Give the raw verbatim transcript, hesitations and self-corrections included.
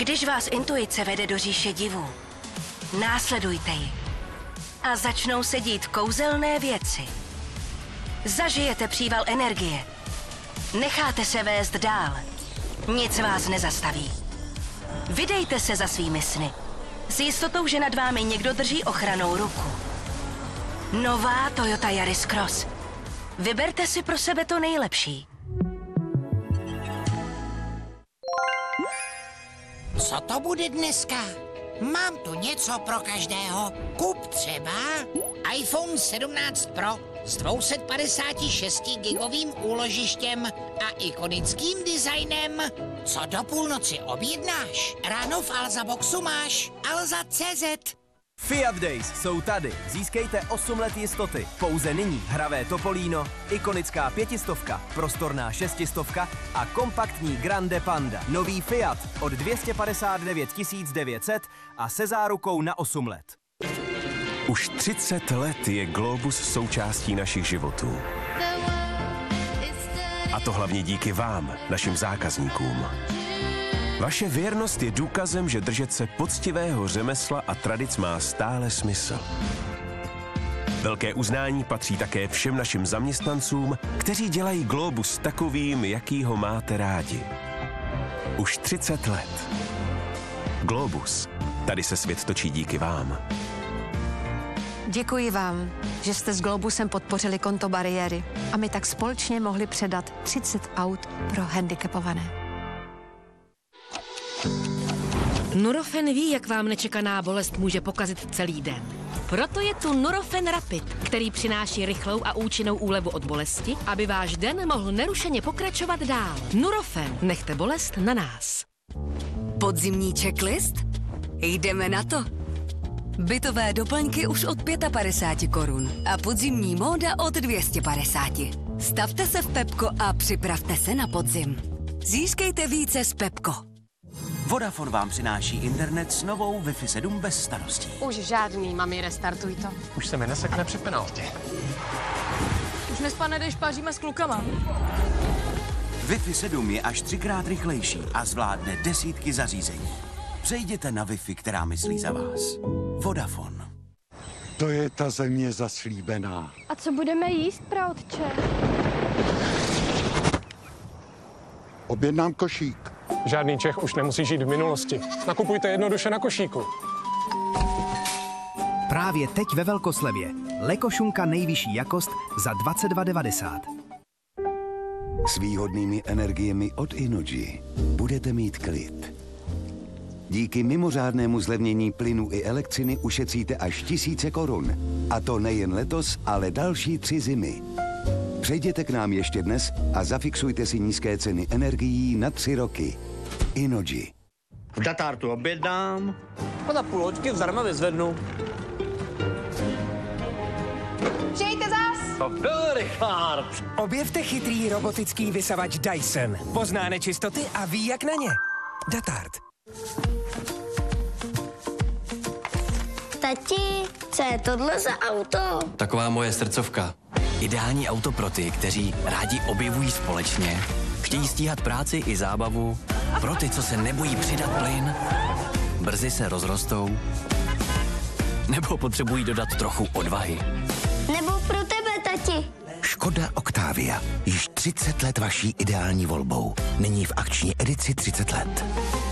Když vás intuice vede do říše divů, následujte ji a začnou se dít kouzelné věci. Zažijete příval energie. Necháte se vést dál. Nic vás nezastaví. Vydejte se za svými sny. S jistotou, že nad vámi někdo drží ochrannou ruku. Nová Toyota Yaris Cross. Vyberte si pro sebe to nejlepší. Co to bude dneska? Mám tu něco pro každého. Kup třeba iPhone sedmnáct Pro s dvě stě padesát šest gigovým úložištěm a ikonickým designem. Co do půlnoci objednáš? Ráno v Alza Boxu máš Alza tečka cé zet. Fiat Days jsou tady. Získejte osm let jistoty. Pouze nyní hravé Topolino, ikonická pětistovka, prostorná šestistovka a kompaktní Grande Panda. Nový Fiat od dvě stě padesát devět tisíc devět set a se zárukou na osm let. Už třicet let je Globus součástí našich životů. A to hlavně díky vám, našim zákazníkům. Vaše věrnost je důkazem, že držet se poctivého řemesla a tradic má stále smysl. Velké uznání patří také všem našim zaměstnancům, kteří dělají Globus takovým, jaký ho máte rádi. Už třicet let. Globus. Tady se svět točí díky vám. Děkuji vám, že jste s Globusem podpořili konto bariéry a my tak společně mohli předat třicet aut pro handicapované. Nurofen ví, jak vám nečekaná bolest může pokazit celý den. Proto je tu Nurofen Rapid, který přináší rychlou a účinnou úlevu od bolesti, aby váš den mohl nerušeně pokračovat dál. Nurofen, nechte bolest na nás. Podzimní checklist? Jdeme na to. Bytové doplňky už od padesát pět korun a podzimní móda od dvě stě padesát. Stavte se v Pepko a připravte se na podzim. Získejte více z Pepko. Vodafone vám přináší internet s novou Wi-Fi sedm bez starostí. Už žádný, mami, restartuj to. Už se mi nesekne při penaltě. Už nespadne, když páříme s klukama. Wi-Fi sedm je až třikrát rychlejší a zvládne desítky zařízení. Přejděte na Wi-Fi, která myslí za vás. Vodafone. To je ta země zaslíbená. A co budeme jíst, praotče? Objednám košík. Žádný Čech už nemusí žít v minulosti. Nakupujte jednoduše na košíku. Právě teď ve velkoslevě. Lekošunka nejvyšší jakost za dvacet dva devadesát. S výhodnými energiemi od Inogy budete mít klid. Díky mimořádnému zlevnění plynu i elektřiny ušetříte až tisíce korun. A to nejen letos, ale další tři zimy. Přejděte k nám ještě dnes a zafixujte si nízké ceny energií na tři roky. Inogy. V Datartu objednám. A za půl hoďky zdarma vyzvednu. Přijďte zas! To byl Richard. Objevte chytrý robotický vysavač Dyson. Pozná nečistoty a ví, jak na ně. Datart. Tati, co je tohle za auto? Taková moje srdcovka. Ideální auto pro ty, kteří rádi objevují společně, chtějí stíhat práci i zábavu, pro ty, co se nebojí přidat plyn, brzy se rozrostou, nebo potřebují dodat trochu odvahy. Nebo pro tebe, tati. Škoda Octavia. Již třicet let vaší ideální volbou. Nyní v akční edici třicet let.